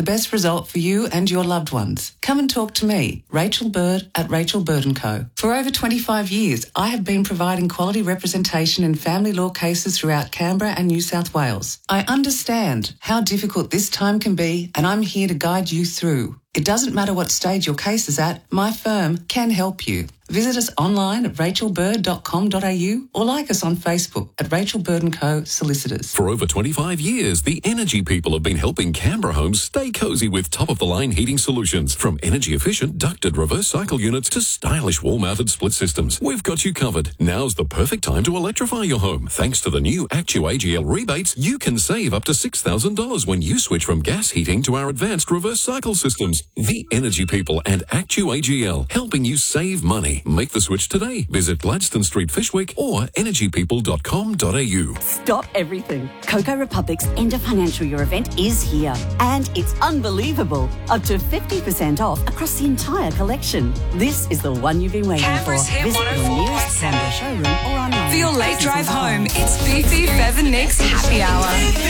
the best result for you and your loved ones. Come and talk to me, Rachel Bird at Rachel Bird & Co. For over 25 years, I have been providing quality representation in family law cases throughout Canberra and New South Wales. I understand how difficult this time can be, and I'm here to guide you through. It doesn't matter what stage your case is at, my firm can help you. Visit us online at rachelbird.com.au or like us on Facebook at Rachel Bird & Co. Solicitors. For over 25 years, the Energy People have been helping Canberra homes stay cosy with top-of-the-line heating solutions. From energy-efficient ducted reverse cycle units to stylish wall-mounted split systems, we've got you covered. Now's the perfect time to electrify your home. Thanks to the new ActuAGL rebates, you can save up to $6,000 when you switch from gas heating to our advanced reverse cycle systems. The Energy People and ActuAGL, helping you save money. Make the switch today. Visit Gladstone Street, Fishwick or energypeople.com.au. Stop everything. Coco Republic's end of financial year event is here. And it's unbelievable. Up to 50% off across the entire collection. This is the one you've been waiting Canberra's for. Hit Visit your nearest 104.7. Canberra showroom or online. For your late drive home, it's Fifi Feather Nick's Happy Hour.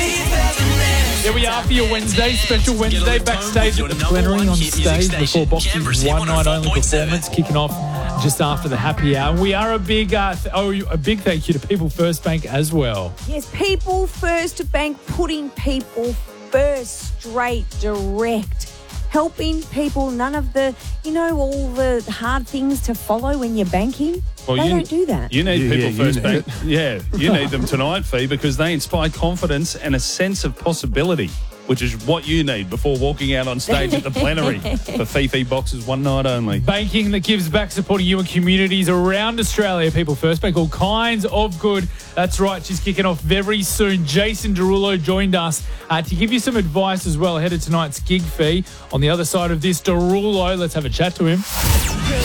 Here we are for your Wednesday, special Wednesday, backstage at the plenary on stage before Boxing's one night only performance kicking off just after the happy hour. We are a big thank you to People First Bank as well. Yes, People First Bank, putting people first, straight, direct, helping people, none of the, all the hard things to follow when you're banking. Well, they don't do that. You need People First Bank. Yeah, you need them tonight, Fee, because they inspire confidence and a sense of possibility, which is what you need before walking out on stage at the plenary for Fifi Boxes one night only. Banking that gives back, supporting you and communities around Australia. People First Bank, all kinds of good. That's right, she's kicking off very soon. Jason Derulo joined us to give you some advice as well ahead of tonight's gig, Fee. On the other side of this, Derulo, let's have a chat to him.